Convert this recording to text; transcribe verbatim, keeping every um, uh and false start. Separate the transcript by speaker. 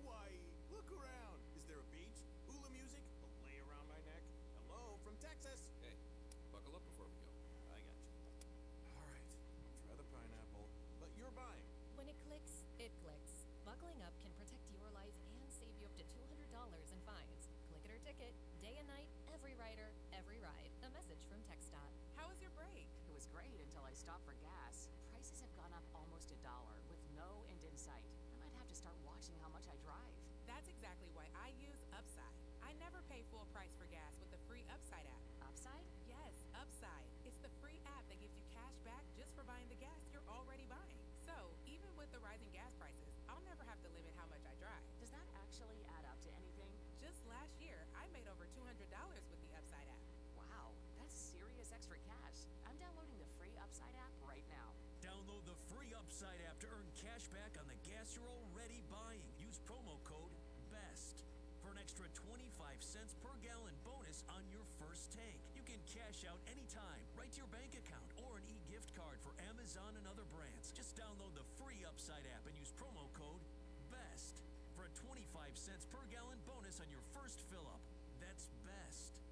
Speaker 1: Why, look around. Is there a beach? Hula music? A lay around my neck? Hello, from Texas.
Speaker 2: Hey, buckle up before we go.
Speaker 1: I got you. All right, try the pineapple. But you're buying.
Speaker 3: When it clicks, it clicks. Buckling up can protect your life and save you up to two hundred dollars in fines. Click it or ticket, day and night, every rider, every ride. A message from TxDOT.
Speaker 4: How was your break?
Speaker 5: It was great until I stopped for gas. Prices have gone up almost a dollar with no end in sight. I might have to start watching how much I drive.
Speaker 4: That's exactly why I use Upside. I never pay full price for gas with the free Upside app.
Speaker 5: Upside?
Speaker 4: Yes, Upside. It's the free app that gives you cash back just for buying the gas you're already buying. So, even with the rising gas prices, I'll never have to limit how much I drive.
Speaker 5: Does that actually add up to anything?
Speaker 4: Just last year, I made over two hundred dollars with the Upside app.
Speaker 5: Wow, that's serious extra cash. I'm downloading the free Upside app right now.
Speaker 6: Download the free Upside app to earn cash back on the gas you're already buying. Use promo code BEST for an extra twenty-five cents per gallon bonus on your first tank. You can cash out anytime, right to your bank account, or an e-gift card for Amazon and other brands. Just download the free Upside app and use promo code BEST for a twenty-five cents per gallon bonus on your first fill-up. That's BEST.